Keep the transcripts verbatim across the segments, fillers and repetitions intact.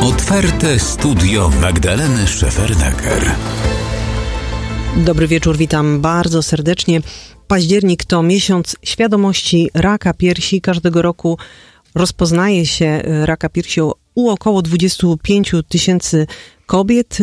Otwarte studio Magdaleny Szefernaker. Dobry wieczór, witam bardzo serdecznie. Październik to miesiąc świadomości raka piersi. Każdego roku rozpoznaje się raka piersi u około dwadzieścia pięć tysięcy kobiet.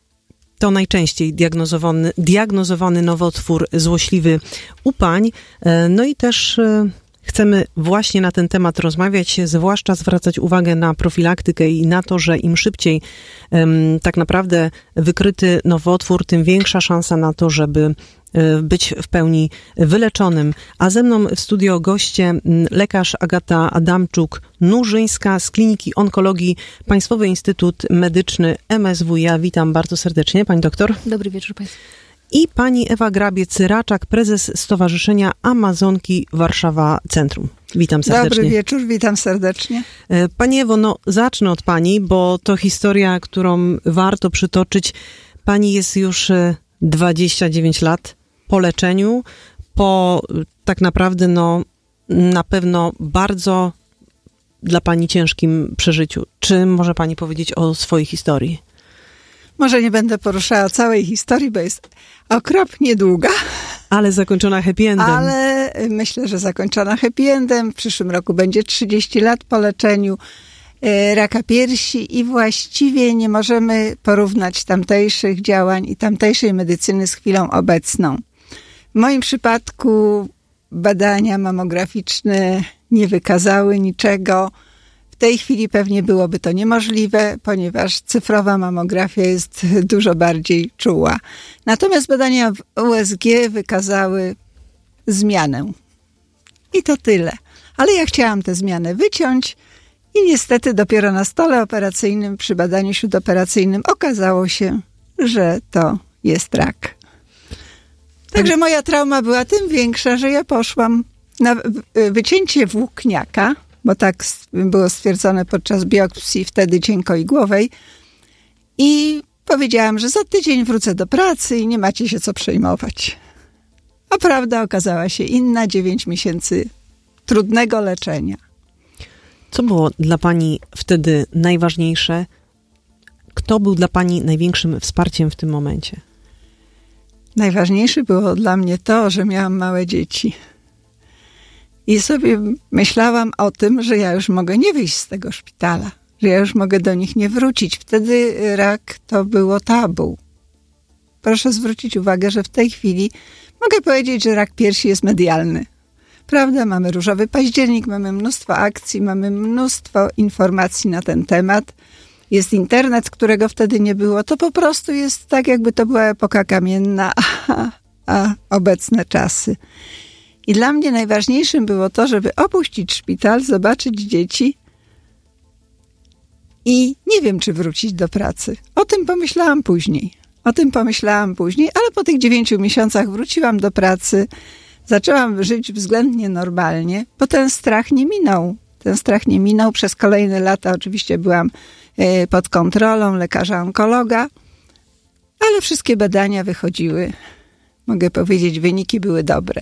To najczęściej diagnozowany, diagnozowany nowotwór złośliwy u pań. No i też chcemy właśnie na ten temat rozmawiać, zwłaszcza zwracać uwagę na profilaktykę i na to, że im szybciej um, tak naprawdę wykryty nowotwór, tym większa szansa na to, żeby być w pełni wyleczonym. A ze mną w studio goście lekarz Agata Adamczuk-Nurzyńska z Kliniki Onkologii Państwowy Instytut Medyczny M S W. Ja witam bardzo serdecznie, pani doktor. Dobry wieczór państwu. I pani Ewa Grabiec-Raczak, prezes Stowarzyszenia Amazonki Warszawa Centrum. Witam serdecznie. Dobry wieczór, witam serdecznie. Pani Ewo, no zacznę od pani, bo to historia, którą warto przytoczyć. Pani jest już dwadzieścia dziewięć lat po leczeniu, po tak naprawdę no na pewno bardzo dla pani ciężkim przeżyciu. Czy może pani powiedzieć o swojej historii? Może nie będę poruszała całej historii, bo jest okropnie długa. Ale zakończona happy endem. Ale myślę, że zakończona happy endem. W przyszłym roku będzie trzydzieści lat po leczeniu raka piersi i właściwie nie możemy porównać tamtejszych działań i tamtejszej medycyny z chwilą obecną. W moim przypadku badania mamograficzne nie wykazały niczego. W tej chwili pewnie byłoby to niemożliwe, ponieważ cyfrowa mamografia jest dużo bardziej czuła. Natomiast badania w U S G wykazały zmianę. I to tyle. Ale ja chciałam tę zmianę wyciąć i niestety dopiero na stole operacyjnym, przy badaniu śródoperacyjnym okazało się, że to jest rak. Także moja trauma była tym większa, że ja poszłam na wycięcie włókniaka, bo tak było stwierdzone podczas biopsji wtedy cienkoigłowej. I powiedziałam, że za tydzień wrócę do pracy i nie macie się co przejmować. A prawda okazała się inna, dziewięć miesięcy trudnego leczenia. Co było dla pani wtedy najważniejsze? Kto był dla pani największym wsparciem w tym momencie? Najważniejsze było dla mnie to, że miałam małe dzieci. I sobie myślałam o tym, że ja już mogę nie wyjść z tego szpitala, że ja już mogę do nich nie wrócić. Wtedy rak to było tabu. Proszę zwrócić uwagę, że w tej chwili mogę powiedzieć, że rak piersi jest medialny. Prawda? Mamy różowy październik, mamy mnóstwo akcji, mamy mnóstwo informacji na ten temat. Jest internet, którego wtedy nie było. To po prostu jest tak, jakby to była epoka kamienna, a, a obecne czasy. I dla mnie najważniejszym było to, żeby opuścić szpital, zobaczyć dzieci i nie wiem, czy wrócić do pracy. O tym pomyślałam później. O tym pomyślałam później, ale po tych dziewięciu miesiącach wróciłam do pracy, zaczęłam żyć względnie normalnie, bo ten strach nie minął. Ten strach nie minął. Przez kolejne lata oczywiście byłam pod kontrolą lekarza onkologa, ale wszystkie badania wychodziły, mogę powiedzieć, wyniki były dobre.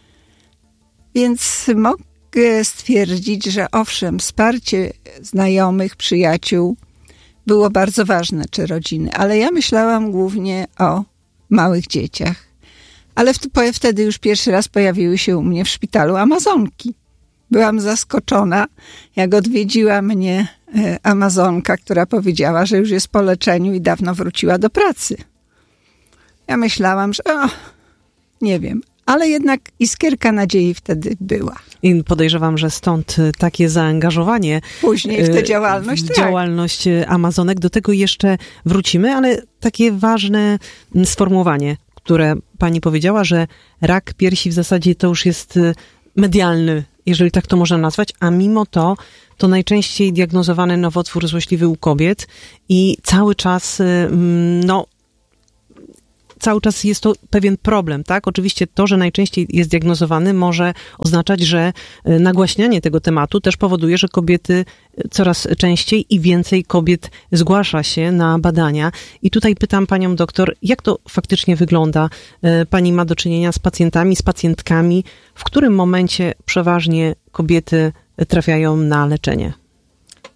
Więc mogę stwierdzić, że owszem, wsparcie znajomych, przyjaciół było bardzo ważne, czy rodziny, ale ja myślałam głównie o małych dzieciach. Ale wtedy już pierwszy raz pojawiły się u mnie w szpitalu Amazonki. Byłam zaskoczona, jak odwiedziła mnie Amazonka, która powiedziała, że już jest po leczeniu i dawno wróciła do pracy. Ja myślałam, że o, nie wiem, ale jednak iskierka nadziei wtedy była. I podejrzewam, że stąd takie zaangażowanie później w tę działalność. W tak. działalność Amazonek. Do tego jeszcze wrócimy, ale takie ważne sformułowanie, które pani powiedziała, że rak piersi w zasadzie to już jest medialny, jeżeli tak to można nazwać, a mimo to to najczęściej diagnozowany nowotwór złośliwy u kobiet i cały czas no cały czas jest to pewien problem, tak? Oczywiście to, że najczęściej jest diagnozowany, może oznaczać, że nagłaśnianie tego tematu też powoduje, że kobiety coraz częściej i więcej kobiet zgłasza się na badania. I tutaj pytam panią doktor, jak to faktycznie wygląda? Pani ma do czynienia z pacjentami, z pacjentkami. W którym momencie przeważnie kobiety trafiają na leczenie?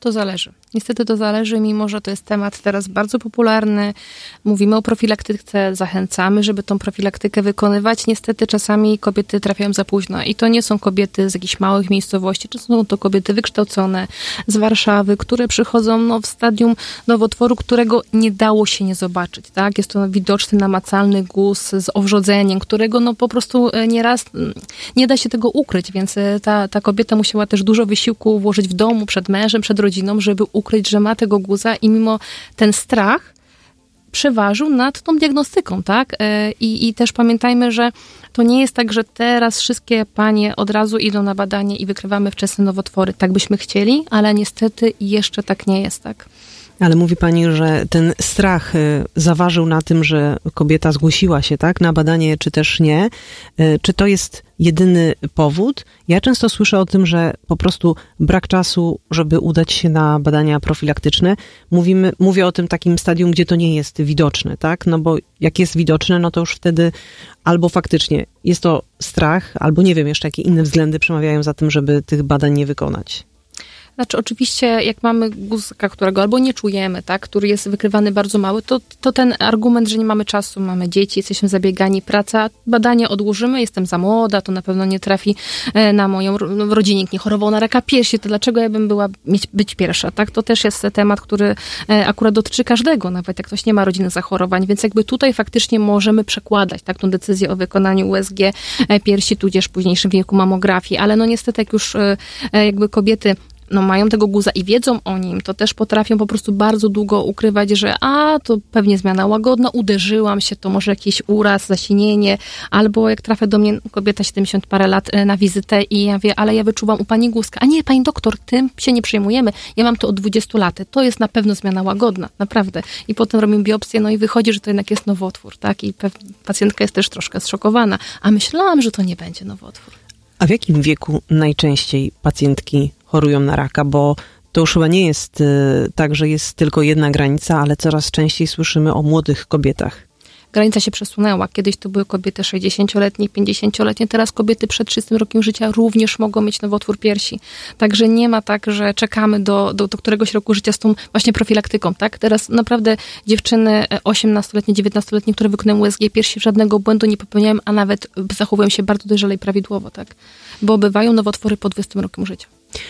To zależy. Niestety to zależy, mimo że to jest temat teraz bardzo popularny. Mówimy o profilaktyce, zachęcamy, żeby tą profilaktykę wykonywać. Niestety czasami kobiety trafiają za późno i to nie są kobiety z jakichś małych miejscowości, to są to kobiety wykształcone z Warszawy, które przychodzą no, w stadium nowotworu, którego nie dało się nie zobaczyć. Tak? Jest to widoczny, namacalny guz z owrzodzeniem, którego no, po prostu nieraz nie da się tego ukryć, więc ta, ta kobieta musiała też dużo wysiłku włożyć w domu, przed mężem, przed rodziną, żeby ukryć, że ma tego guza i mimo ten strach przeważył nad tą diagnostyką, tak? I, i też pamiętajmy, że to nie jest tak, że teraz wszystkie panie od razu idą na badanie i wykrywamy wczesne nowotwory. Tak byśmy chcieli, ale niestety jeszcze tak nie jest, tak? Ale mówi pani, że ten strach zaważył na tym, że kobieta zgłosiła się, tak, na badanie, czy też nie. Czy to jest jedyny powód? Ja często słyszę o tym, że po prostu brak czasu, żeby udać się na badania profilaktyczne. Mówimy, mówię o tym takim stadium, gdzie to nie jest widoczne, tak? No bo jak jest widoczne, no to już wtedy albo faktycznie jest to strach, albo nie wiem jeszcze, jakie inne względy przemawiają za tym, żeby tych badań nie wykonać. Znaczy oczywiście jak mamy guzka, którego albo nie czujemy, tak, który jest wykrywany bardzo mały, to, to ten argument, że nie mamy czasu, mamy dzieci, jesteśmy zabiegani, praca, badanie odłożymy, jestem za młoda, to na pewno nie trafi na moją rodzinę, nikt nie chorował na raka piersi, to dlaczego ja bym była mieć, być pierwsza, tak? To też jest temat, który akurat dotyczy każdego, nawet jak ktoś nie ma rodzinnych zachorowań, więc jakby tutaj faktycznie możemy przekładać, tak, tą decyzję o wykonaniu U S G piersi, tudzież w późniejszym wieku mamografii, ale no niestety jak już jakby kobiety no mają tego guza i wiedzą o nim, to też potrafią po prostu bardzo długo ukrywać, że a, to pewnie zmiana łagodna, uderzyłam się, to może jakiś uraz, zasinienie, albo jak trafia do mnie kobieta siedemdziesiąt parę lat na wizytę i ja mówię, ale ja wyczuwam u pani guzka. A nie, pani doktor, tym się nie przejmujemy, ja mam to od dwudziestu lat, to jest na pewno zmiana łagodna, naprawdę. I potem robimy biopsję, no i wychodzi, że to jednak jest nowotwór, tak? I pacjentka jest też troszkę zszokowana, a myślałam, że to nie będzie nowotwór. A w jakim wieku najczęściej pacjentki chorują na raka? Bo to już chyba nie jest tak, że jest tylko jedna granica, ale coraz częściej słyszymy o młodych kobietach. Granica się przesunęła. Kiedyś to były kobiety sześćdziesięcioletnie, pięćdziesięcioletnie. Teraz kobiety przed trzydziestym rokiem życia również mogą mieć nowotwór piersi. Także nie ma tak, że czekamy do, do, do któregoś roku życia z tą właśnie profilaktyką. Tak? Teraz naprawdę dziewczyny osiemnastoletnie, dziewiętnastoletnie, które wykonują U S G piersi, żadnego błędu nie popełniają, a nawet zachowują się bardzo dojrzale i prawidłowo. Tak? Bo bywają nowotwory po dwudziestym roku życia.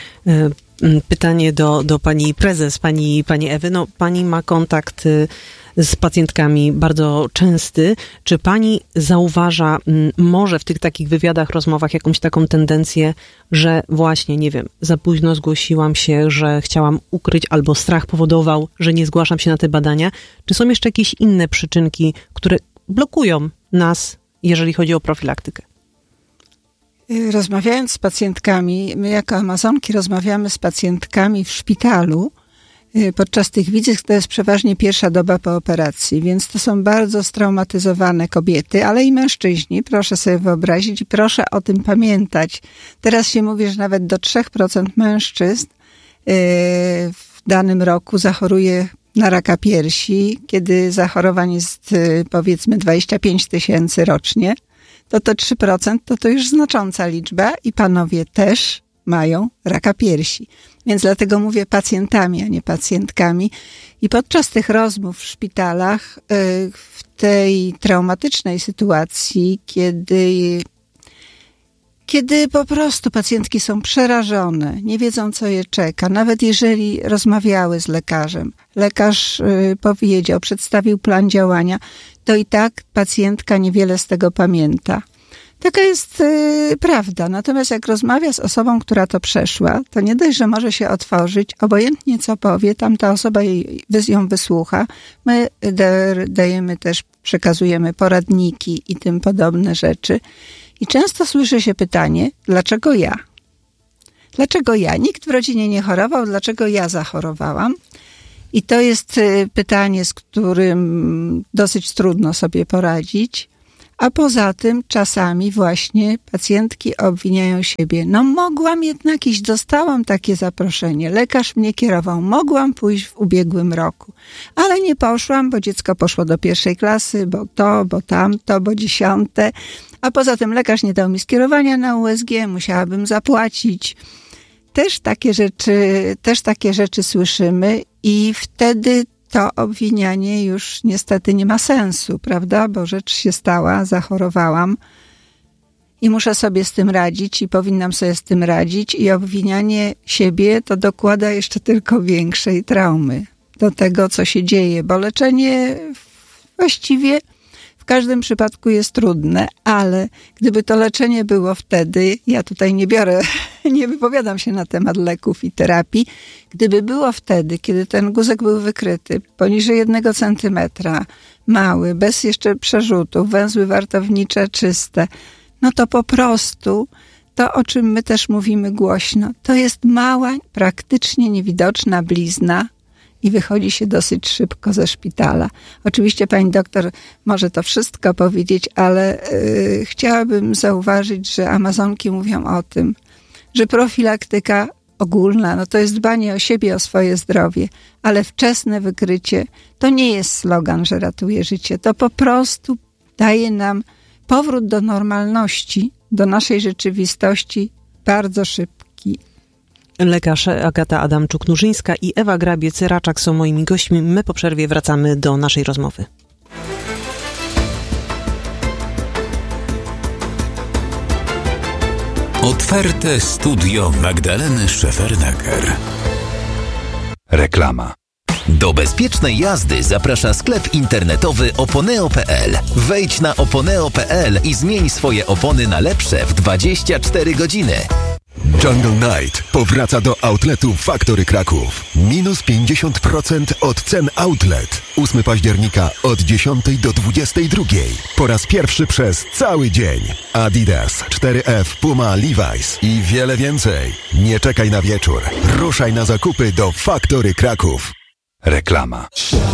Pytanie do, do pani prezes, pani, pani Ewy. No, pani ma kontakt z pacjentkami bardzo częsty. Czy pani zauważa może w tych takich wywiadach, rozmowach jakąś taką tendencję, że właśnie, nie wiem, za późno zgłosiłam się, że chciałam ukryć, albo strach powodował, że nie zgłaszam się na te badania? Czy są jeszcze jakieś inne przyczynki, które blokują nas, jeżeli chodzi o profilaktykę? Rozmawiając z pacjentkami, my jako Amazonki rozmawiamy z pacjentkami w szpitalu. Podczas tych wizyt to jest przeważnie pierwsza doba po operacji, więc to są bardzo straumatyzowane kobiety, ale i mężczyźni, proszę sobie wyobrazić i proszę o tym pamiętać. Teraz się mówi, że nawet do trzy procent mężczyzn w danym roku zachoruje na raka piersi, kiedy zachorowań jest powiedzmy dwadzieścia pięć tysięcy rocznie. to to trzy procent to to już znacząca liczba i panowie też mają raka piersi. Więc dlatego mówię pacjentami, a nie pacjentkami. I podczas tych rozmów w szpitalach, w tej traumatycznej sytuacji, kiedy, kiedy po prostu pacjentki są przerażone, nie wiedzą, co je czeka, nawet jeżeli rozmawiały z lekarzem, lekarz powiedział, przedstawił plan działania, to i tak pacjentka niewiele z tego pamięta. Taka jest y, prawda. Natomiast jak rozmawia z osobą, która to przeszła, to nie dość, że może się otworzyć, obojętnie co powie, tamta osoba jej, ją wysłucha. My dajemy też, przekazujemy poradniki i tym podobne rzeczy. I często słyszy się pytanie, dlaczego ja? Dlaczego ja? Nikt w rodzinie nie chorował, dlaczego ja zachorowałam? I to jest pytanie, z którym dosyć trudno sobie poradzić. A poza tym czasami właśnie pacjentki obwiniają siebie. No mogłam jednak iść, dostałam takie zaproszenie. Lekarz mnie kierował, mogłam pójść w ubiegłym roku. Ale nie poszłam, bo dziecko poszło do pierwszej klasy, bo to, bo tamto, bo dziesiąte. A poza tym lekarz nie dał mi skierowania na U S G, musiałabym zapłacić. też takie rzeczy, też takie rzeczy słyszymy i wtedy to obwinianie już niestety nie ma sensu, prawda? Bo rzecz się stała, zachorowałam i muszę sobie z tym radzić i powinnam sobie z tym radzić i obwinianie siebie to dokłada jeszcze tylko większej traumy do tego, co się dzieje, bo leczenie właściwie w każdym przypadku jest trudne, ale gdyby to leczenie było wtedy, ja tutaj nie biorę, nie wypowiadam się na temat leków i terapii, gdyby było wtedy, kiedy ten guzek był wykryty poniżej jednego centymetra, mały, bez jeszcze przerzutów, węzły wartownicze czyste, no to po prostu to, o czym my też mówimy głośno, to jest mała, praktycznie niewidoczna blizna, i wychodzi się dosyć szybko ze szpitala. Oczywiście pani doktor może to wszystko powiedzieć, ale yy, chciałabym zauważyć, że Amazonki mówią o tym, że profilaktyka ogólna, no to jest dbanie o siebie, o swoje zdrowie, ale wczesne wykrycie to nie jest slogan, że ratuje życie. To po prostu daje nam powrót do normalności, do naszej rzeczywistości bardzo szybki. Lekarz Agata Adamczuk-Nurzyńska i Ewa Grabiec-Raczak są moimi gośćmi. My po przerwie wracamy do naszej rozmowy. Otwarte studio Magdaleny Szefernaker. Reklama. Do bezpiecznej jazdy zaprasza sklep internetowy oponeo kropka pe el. Wejdź na oponeo kropka pe el i zmień swoje opony na lepsze w dwadzieścia cztery godziny. Jungle Night powraca do outletu Factory Kraków. Minus pięćdziesiąt procent od cen outlet. ósmego października od dziesiątej do dwudziestej drugiej. Po raz pierwszy przez cały dzień. Adidas, cztery F, Puma, Levi's i wiele więcej. Nie czekaj na wieczór. Ruszaj na zakupy do Factory Kraków. Reklama.